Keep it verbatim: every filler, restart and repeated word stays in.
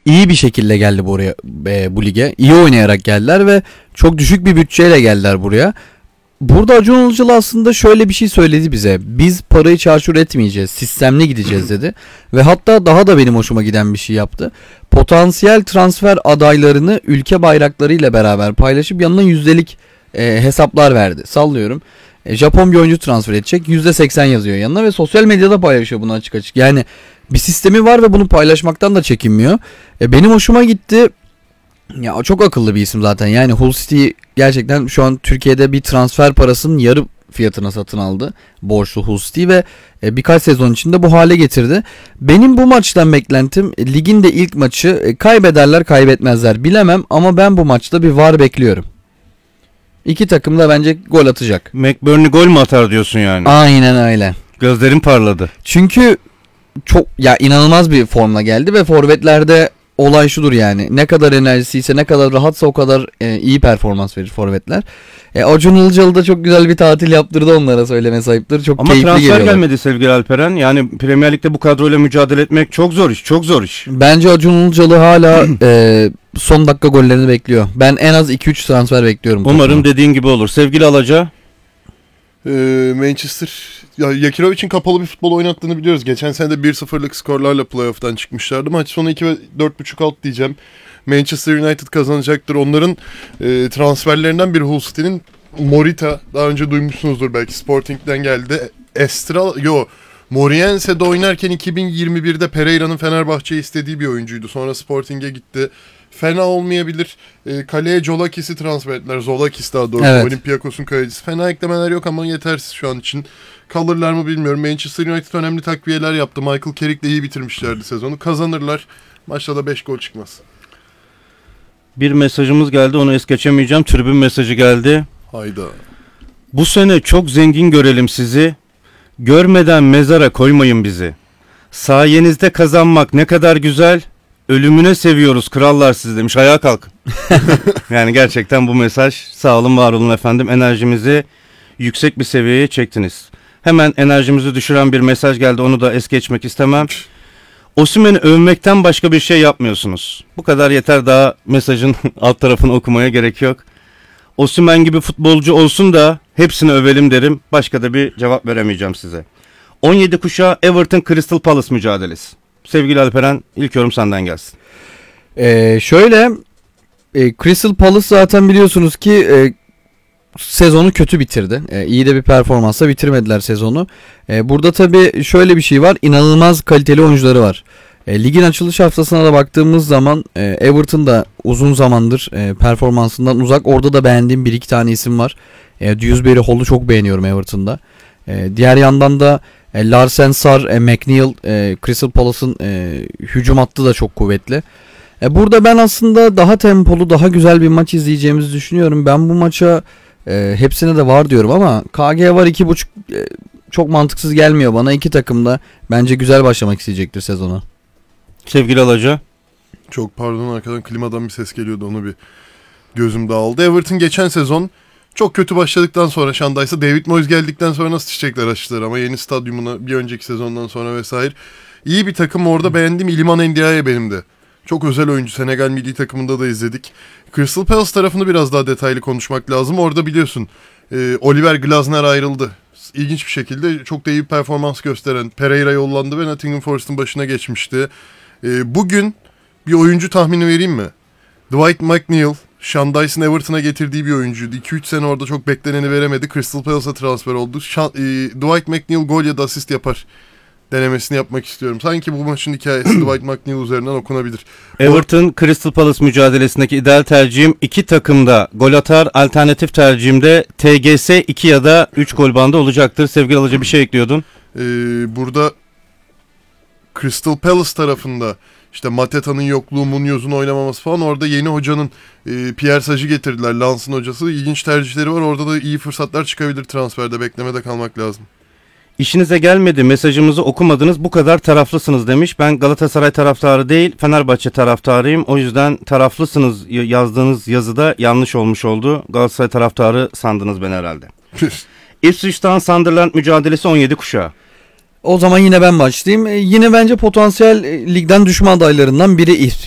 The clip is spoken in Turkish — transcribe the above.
iyi bir şekilde geldi buraya, e, bu lige. İyi oynayarak geldiler ve çok düşük bir bütçeyle geldiler buraya. Burada Acun Ilıcalı aslında şöyle bir şey söyledi bize. Biz parayı çarçur etmeyeceğiz, sistemli gideceğiz dedi. Ve hatta daha da benim hoşuma giden bir şey yaptı. Potansiyel transfer adaylarını ülke bayraklarıyla beraber paylaşıp yanına yüzdelik e, hesaplar verdi. Sallıyorum. E, Japon bir oyuncu transfer edecek. yüzde seksen yazıyor yanına ve sosyal medyada paylaşıyor bunu açık açık. Yani bir sistemi var ve bunu paylaşmaktan da çekinmiyor. E, benim hoşuma gitti. Ya çok akıllı bir isim zaten. Yani Hull City gerçekten şu an Türkiye'de bir transfer parasının yarı fiyatına satın aldı. Borçlu Hull City ve e, birkaç sezon içinde bu hale getirdi. Benim bu maçtan beklentim e, ligin de ilk maçı, e, kaybederler kaybetmezler bilemem ama ben bu maçta bir var bekliyorum. İki takım da bence gol atacak. McBurney gol mü atar diyorsun yani? Aynen öyle. Gözlerim parladı. Çünkü çok ya inanılmaz bir formla geldi ve forvetlerde olay şudur yani. Ne kadar enerjisi ise, ne kadar rahatsa o kadar e, iyi performans verir forvetler. E, Acun Ilıcalı da çok güzel bir tatil yaptırdı onlara, söyleme sayıptır. Çok Ama keyifli geliyor. transfer gelmedi sevgili Alperen. Yani Premier Lig'de bu kadroyla mücadele etmek çok zor iş. Çok zor iş. Bence Acun Ilıcalı hala e, son dakika gollerini bekliyor. Ben en az iki üç transfer bekliyorum. Umarım takıma. dediğin gibi olur. Sevgili Alaca. Ee, Manchester ya Yakirovic'in kapalı bir futbol oynattığını biliyoruz. Geçen sene de bir sıfırlık skorlarla playoff'tan çıkmışlardı. Maç sonu iki ve dört buçuk alt diyeceğim. Manchester United kazanacaktır. Onların e, transferlerinden biri Hull City'nin Morita. Daha önce duymuşsunuzdur belki. Sporting'den geldi. Estral yo Moriense'de oynarken iki bin yirmi birde Pereira'nın Fenerbahçe'ye istediği bir oyuncuydu. Sonra Sporting'e gitti. Fena olmayabilir. E, kaleye Jolakis'i transfer ettiler. Zolakis daha doğrusu. Evet. Olympiakos'un kalecisi. Fena eklemeler yok ama yetersiz şu an için. Kalırlar mı bilmiyorum. Manchester United önemli takviyeler yaptı. Michael Carrick'le iyi bitirmişlerdi sezonu. Kazanırlar. Maçta da beş gol çıkmaz. Bir mesajımız geldi, onu es geçemeyeceğim. Tribün mesajı geldi. Hayda. Bu sene çok zengin görelim sizi. Görmeden mezara koymayın bizi. Sayenizde kazanmak ne kadar güzel. Ölümüne seviyoruz krallar sizi demiş. Ayağa kalkın. Yani gerçekten bu mesaj, sağ olun var olun efendim, enerjimizi yüksek bir seviyeye çektiniz. Hemen enerjimizi düşüren bir mesaj geldi, onu da es geçmek istemem. Osimhen'i övmekten başka bir şey yapmıyorsunuz. Bu kadar yeter, daha mesajın alt tarafını okumaya gerek yok. Osimhen gibi futbolcu olsun da hepsini övelim derim. Başka da bir cevap veremeyeceğim size. on yedi kuşağı Everton Crystal Palace mücadelesi. Sevgili Alperen, ilk yorum senden gelsin. Ee, şöyle e, Crystal Palace zaten biliyorsunuz ki e, sezonu kötü bitirdi. E, iyi de bir performansla bitirmediler sezonu. E, burada tabii şöyle bir şey var. İnanılmaz kaliteli oyuncuları var. E, ligin açılış haftasına da baktığımız zaman e, Everton da uzun zamandır e, performansından uzak. Orada da beğendiğim bir iki tane isim var. E, Dewsbury Hall'u çok beğeniyorum Everton'da. E, diğer yandan da e, Larsen Sarr, e, McNeil, e, Crystal Palace'ın e, hücum hattı da çok kuvvetli. E, burada ben aslında daha tempolu, daha güzel bir maç izleyeceğimizi düşünüyorum. Ben bu maça e, hepsine de var diyorum ama K G var iki buçuk e, çok mantıksız gelmiyor bana. İki takım da bence güzel başlamak isteyecektir sezona. Sevgili Alaca. Çok pardon, arkadan klimadan bir ses geliyordu, onu bir gözüm dağıldı. Everton geçen sezon çok kötü başladıktan sonra, Şandaysa David Moyes geldikten sonra nasıl çiçekler açtılar ama yeni stadyumuna bir önceki sezondan sonra vesaire. İyi bir takım orada, beğendiğim İlman Ndiaye benim de. Çok özel oyuncu, Senegal milli takımında da izledik. Crystal Palace tarafını biraz daha detaylı konuşmak lazım. Orada biliyorsun e, Oliver Glasner ayrıldı. İlginç bir şekilde çok da iyi bir performans gösteren Pereira yollandı ve Nottingham Forest'ın başına geçmişti. E, bugün bir oyuncu tahmini vereyim mi? Dwight McNeil, Sean Dyson Everton'a getirdiği bir oyuncuydu. iki üç sene orada çok bekleneni veremedi. Crystal Palace'a transfer oldu. Sean, e, Dwight McNeil gol ya da asist yapar denemesini yapmak istiyorum. Sanki bu maçın hikayesi Dwight McNeil üzerinden okunabilir. Everton Crystal Palace mücadelesindeki ideal tercihim iki takımda gol atar. Alternatif tercihimde T G S iki ya da üç gol bandı olacaktır. Sevgili Alıcı, bir şey ekliyordun. Ee, burada Crystal Palace tarafında işte Mateta'nın yokluğu, Munyoz'un oynamaması falan, orada yeni hocanın e, Pierre Sage'i getirdiler. Lens'ın hocası. İlginç tercihleri var. Orada da iyi fırsatlar çıkabilir transferde. Beklemede kalmak lazım. İşinize gelmedi, mesajımızı okumadınız, bu kadar taraflısınız demiş. Ben Galatasaray taraftarı değil, Fenerbahçe taraftarıyım. O yüzden taraflısınız yazdığınız yazıda yanlış olmuş oldu. Galatasaray taraftarı sandınız beni herhalde. Ipswich'tan Sunderland mücadelesi on yedi kuşağı. O zaman yine ben başlayayım. E, yine bence potansiyel e, ligden düşme adaylarından biri